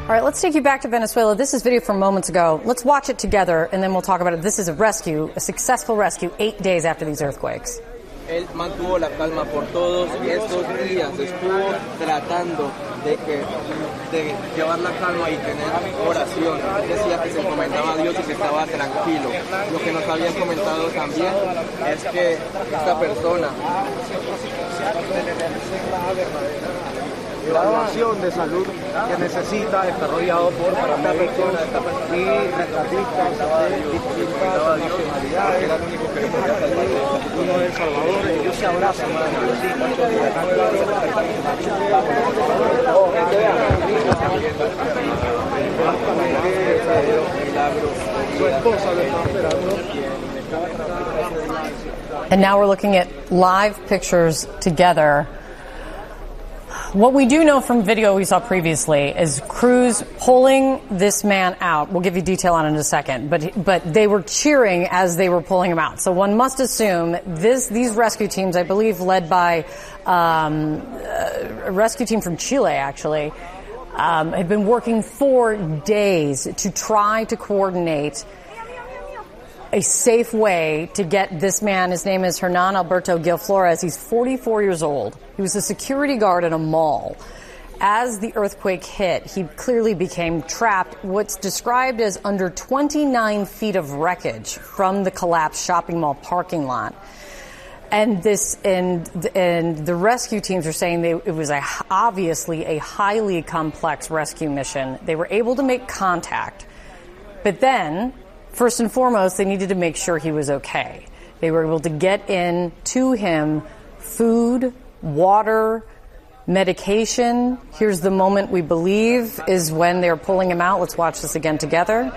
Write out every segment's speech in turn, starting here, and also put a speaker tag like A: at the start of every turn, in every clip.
A: All right, let's take you back to Venezuela. This is video from moments ago. Let's watch it together, and then we'll talk about it. This is a rescue, a successful rescue 8 days after these earthquakes.
B: Él mantuvo la calma por todos estos días, estuvo tratando de llevar la calma y tener oración. Decía que se encomendaba a Dios y que estaba tranquilo. Lo que nos habían comentado también es que esta persona
C: la evaluación de salud que necesita está rodeado por paramédicos y rescatistas de distintas nacionalidades. Uno de El Salvador, ellos se abrazan. Su esposa lo está esperando.
A: And now we're looking at live pictures together. What we do know from video we saw previously is crews pulling this man out. We'll give you detail on it in a second, but they were cheering as they were pulling him out. So one must assume these rescue teams, I believe led by a rescue team from Chile actually, had been working for days to try to coordinate a safe way to get this man. His name is Hernan Alberto Gil Flores. He's 44 years old. He was a security guard at a mall. As the earthquake hit, he clearly became trapped, what's described as under 29 feet of wreckage from the collapsed shopping mall parking lot. And the rescue teams are saying it was obviously a highly complex rescue mission. They were able to make contact, but then, first and foremost, they needed to make sure he was okay. They were able to get in to him food, water, medication. Here's the moment we believe is when they're pulling him out. Let's watch this again together.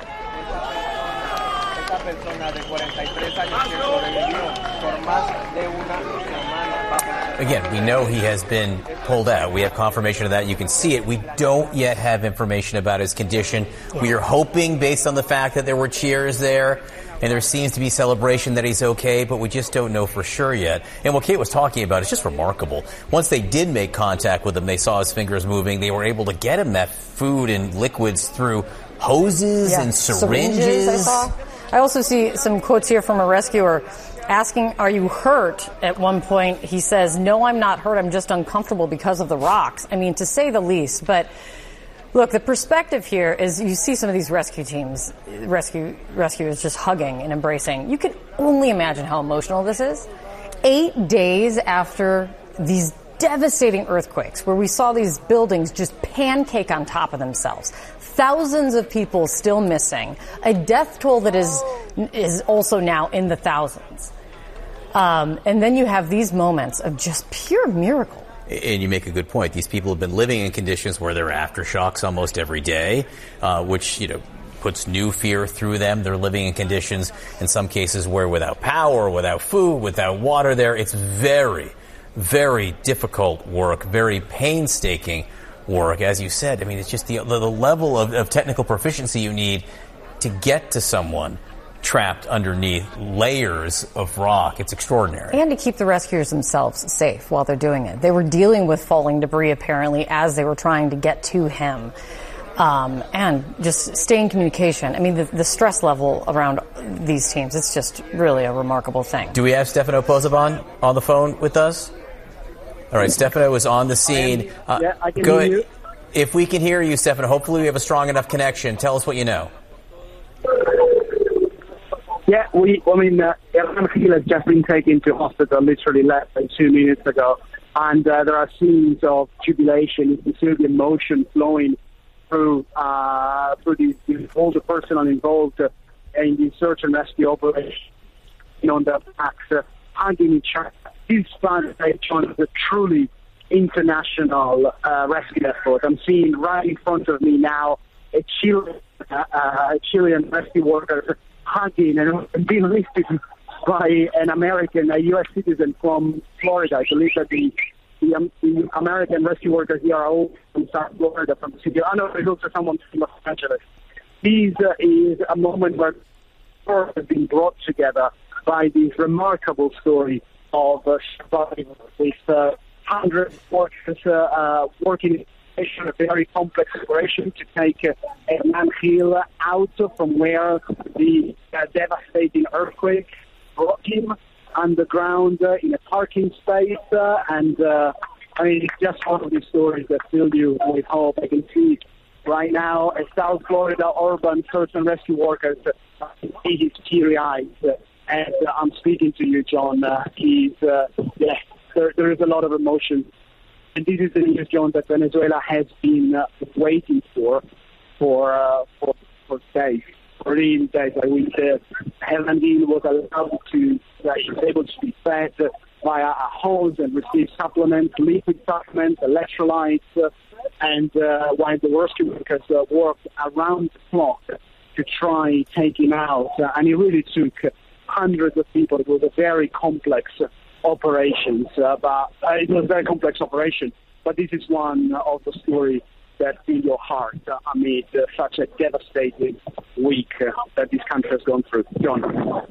D: Again, we know he has been pulled out. We have confirmation of that. You can see it. We don't yet have information about his condition. We are hoping, based on the fact that there were cheers there, and there seems to be celebration that he's okay, but we just don't know for sure yet. And what Kate was talking about is just remarkable. Once they did make contact with him, they saw his fingers moving. They were able to get him that food and liquids through hoses and syringes.
A: I also see some quotes here from a rescuer asking, "Are you hurt?" At one point, he says, "No, I'm not hurt. I'm just uncomfortable because of the rocks." I mean, to say the least. But look, the perspective here is you see some of these rescue teams, rescuers just hugging and embracing. You can only imagine how emotional this is. 8 days after these devastating earthquakes, where we saw these buildings just pancake on top of themselves. Thousands of people still missing. A death toll that is also now in the thousands. And then you have these moments of just pure miracle.
D: And you make a good point. These people have been living in conditions where there are aftershocks almost every day, which, puts new fear through them. They're living in conditions, in some cases, where without power, without food, without water there, it's very, very difficult work, very painstaking work. As you said, I mean, it's just the level of technical proficiency you need to get to someone trapped underneath layers of rock. It's extraordinary.
A: And to keep the rescuers themselves safe while they're doing it. They were dealing with falling debris, apparently, as they were trying to get to him. And just stay in communication. I mean, the stress level around these teams, it's just really a remarkable thing.
D: Do we have Stefano Pozzebon on the phone with us? All right, Stefano is on the scene.
E: Yeah, I can hear you.
D: If we can hear you, Stefano, hopefully we have a strong enough connection. Tell us what you know.
E: Yeah, Hernan Gil has just been taken to hospital literally less than 2 minutes ago. And there are scenes of jubilation. You can see the emotion flowing through all the personnel involved in the search and rescue operation on the backs, hugging each other. This one is a truly international rescue effort. I'm seeing right in front of me now a Chilean rescue worker hugging and being lifted by an American, a U.S. citizen from Florida. I believe that the American rescue workers here are all from South Florida, from the city. I know it looks like someone from Los Angeles. This is a moment where people have been brought together by this remarkable story of survival with hundreds of workers working a very complex operation to take Hernán Gil out from where the devastating earthquake brought him underground in a parking space. It's just one of these stories that fill you with hope. I can see right now a South Florida urban search and rescue workers see his teary eyes. And I'm speaking to you, John. There is a lot of emotion. And this is the news, John, that Venezuela has been waiting for days, really days. I will say Hernán Gil was allowed to, he was able to be fed via a hose and receive supplements, liquid supplements, electrolytes, and while the rescue workers worked around the clock to try take him out. And it really took hundreds of people. It was a very complex operation, but this is one of the stories that fill your heart amid such a devastating week that this country has gone through. John.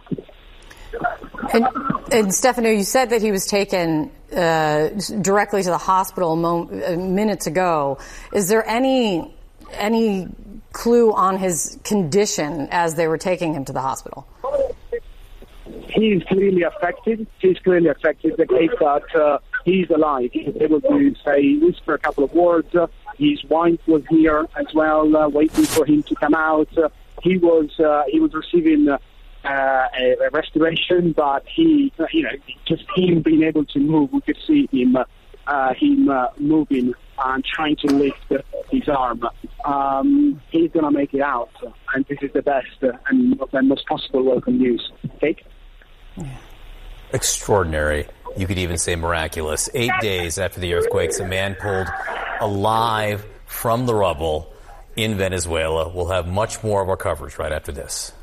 A: And Stefano, you said that he was taken directly to the hospital minutes ago. Is there any clue on his condition as they were taking him to the hospital?
E: He's clearly affected. The case that he's alive. He was able to whisper a couple of words. His wife was here as well, waiting for him to come out. He was receiving a restoration, but just him being able to move, we could see him moving and trying to lift his arm. He's going to make it out, and this is the best and most possible welcome news. Kate?
D: Extraordinary. You could even say miraculous. 8 days after the earthquakes, a man pulled alive from the rubble in Venezuela. We'll have much more of our coverage right after this.